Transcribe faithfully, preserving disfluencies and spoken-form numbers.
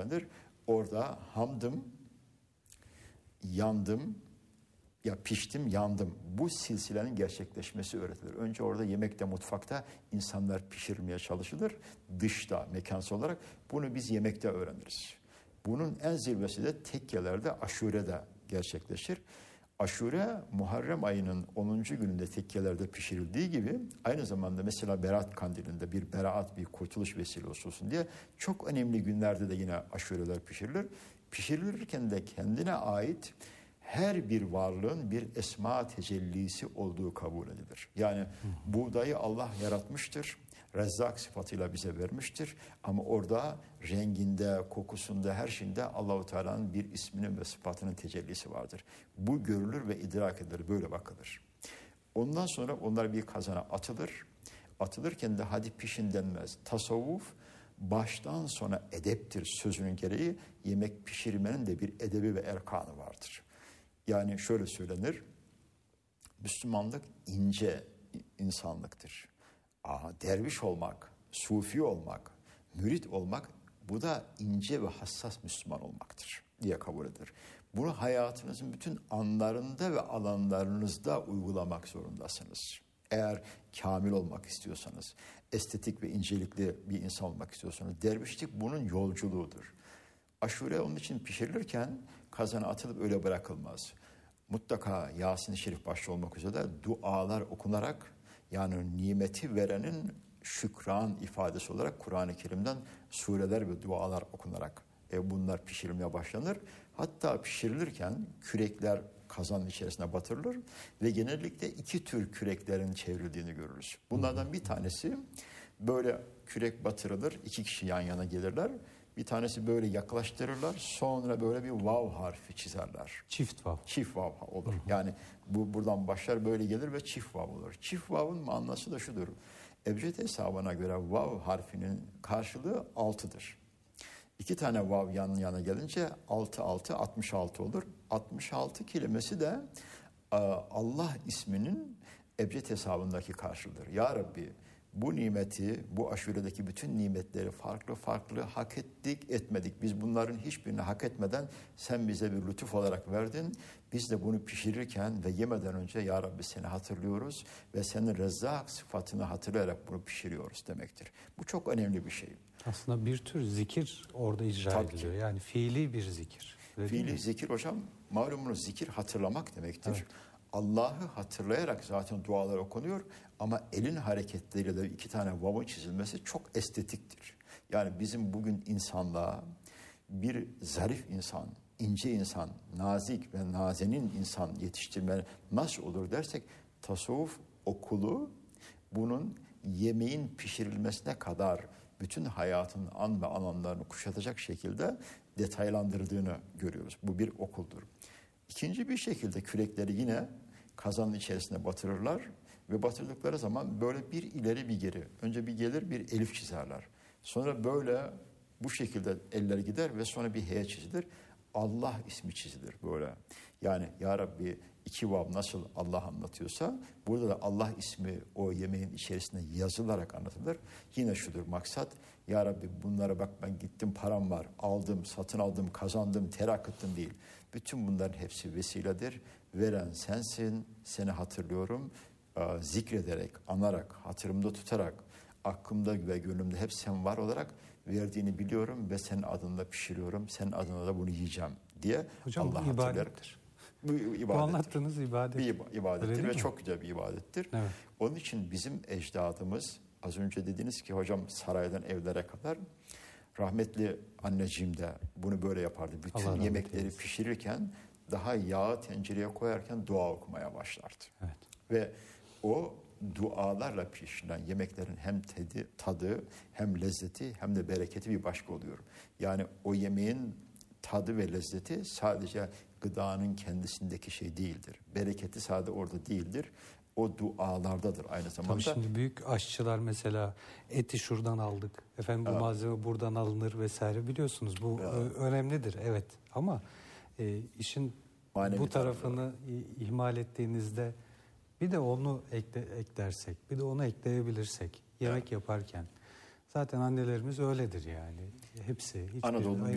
söylenir. Orada hamdım, yandım, ya piştim, yandım. Bu silsilenin gerçekleşmesi öğretilir. Önce orada yemekte, mutfakta insanlar pişirmeye çalışılır. Dışta, mekansal olarak bunu biz yemekte öğreniriz. Bunun en zirvesi de tekkelerde, aşurede gerçekleşir. Aşure, Muharrem ayının onuncu gününde tekkelerde pişirildiği gibi aynı zamanda mesela Berat Kandili'nde bir beraat, bir kurtuluş vesilesi olsun diye çok önemli günlerde de yine aşureler pişirilir. Pişirilirken de kendine ait her bir varlığın bir esma tecellisi olduğu kabul edilir. Yani hı. buğdayı Allah yaratmıştır. Rezzak sıfatıyla bize vermiştir. Ama orada renginde, kokusunda, her şeyinde Allahu Teala'nın bir isminin ve sıfatının tecellisi vardır. Bu görülür ve idrak edilir. Böyle bakılır. Ondan sonra onlar bir kazana atılır. Atılırken de hadi pişin denmez. Tasavvuf baştan sona edeptir sözünün gereği. Yemek pişirmenin de bir edebi ve erkanı vardır. Yani şöyle söylenir. Müslümanlık ince insanlıktır. Aa, derviş olmak, sufi olmak, mürit olmak, bu da ince ve hassas Müslüman olmaktır diye kabul edilir. Bunu hayatınızın bütün anlarında ve alanlarınızda uygulamak zorundasınız. Eğer kamil olmak istiyorsanız, estetik ve incelikli bir insan olmak istiyorsanız, dervişlik bunun yolculuğudur. Aşure onun için pişirilirken kazana atılıp öyle bırakılmaz. Mutlaka Yasin-i Şerif başta olmak üzere dualar okunarak, yani nimeti verenin şükran ifadesi olarak Kur'an-ı Kerim'den sureler ve dualar okunarak e, bunlar pişirilmeye başlanır. Hatta pişirilirken kürekler kazanın içerisine batırılır ve genellikle iki tür küreklerin çevrildiğini görürüz. Bunlardan bir tanesi böyle kürek batırılır, iki kişi yan yana gelirler. Bir tanesi böyle yaklaştırırlar, sonra böyle bir vav harfi çizerler. Çift vav. Çift vav olur. Hı hı. Yani bu buradan başlar böyle gelir ve çift vav olur. Çift vav'ın manası da şudur. Ebced hesabına göre vav harfinin karşılığı altıdır. İki tane vav yan yana gelince altı altı altmış altı olur. altmış altı kelimesi de Allah isminin ebced hesabındaki karşılığıdır. Ya Rabbi, bu nimeti, bu aşuredeki bütün nimetleri farklı farklı hak ettik, etmedik. Biz bunların hiçbirini hak etmeden sen bize bir lütuf olarak verdin. Biz de bunu pişirirken ve yemeden önce ya Rabbi seni hatırlıyoruz ve senin Rezzak sıfatını hatırlayarak bunu pişiriyoruz demektir. Bu çok önemli bir şey. Aslında bir tür zikir orada icra Tabii ediliyor. Ki. Yani fiili bir zikir. Öyle fiili zikir hocam, malumunuz zikir hatırlamak demektir. Evet. Allah'ı hatırlayarak zaten dualar okunuyor ama elin hareketleriyle de iki tane vav'ın çizilmesi çok estetiktir. Yani bizim bugün insanlığa bir zarif insan, ince insan, nazik ve nazenin insan yetiştirme nasıl olur dersek, tasavvuf okulu bunun yemeğin pişirilmesine kadar bütün hayatın an ve alanlarını kuşatacak şekilde detaylandırdığını görüyoruz. Bu bir okuldur. İkinci bir şekilde kürekleri yine kazanın içerisine batırırlar ve batırdıkları zaman böyle bir ileri bir geri. Önce bir gelir bir elif çizerler. Sonra böyle bu şekilde eller gider ve sonra bir H çizilir. Allah ismi çizilir böyle. Yani Ya Rabbi iki vav nasıl Allah anlatıyorsa burada da Allah ismi o yemeğin içerisinde yazılarak anlatılır. Yine şudur maksat. Ya Rabbi bunlara bak ben gittim param var aldım satın aldım kazandım ter akıttım değil. Bütün bunların hepsi vesiledir. Veren sensin, seni hatırlıyorum. Zikrederek, anarak, hatırımda tutarak, aklımda ve gönlümde hep sen var olarak verdiğini biliyorum ve senin adında pişiriyorum. Senin adına da bunu yiyeceğim diye Hocam, Allah bu hatırlayarak. ibadettir. Bu ibadettir. Bu anlattığınız ibadet. Bir ibadettir ve çok güzel bir ibadettir. Evet. Onun için bizim ecdadımız az önce dediniz ki hocam saraydan evlere kadar rahmetli anneciğim de bunu böyle yapardı. Bütün Allah yemekleri eylesin. Pişirirken daha yağı tencereye koyarken dua okumaya başlardı. Evet. Ve o dualarla pişirilen yemeklerin hem tadı, tadı hem lezzeti hem de bereketi bir başka oluyor. Yani o yemeğin tadı ve lezzeti sadece gıdanın kendisindeki şey değildir. Bereketi sadece orada değildir. O dualardadır aynı zamanda. Tabii şimdi büyük aşçılar mesela eti şuradan aldık. Efendim bu evet. malzeme buradan alınır vesaire biliyorsunuz. Bu evet. önemlidir evet. Ama e, işin Manevi bu tarafını tarafı. ihmal ettiğinizde bir de onu ekle, eklersek, bir de onu ekleyebilirsek yemek evet. yaparken zaten annelerimiz öyledir yani. Hepsi. Anadolu'nun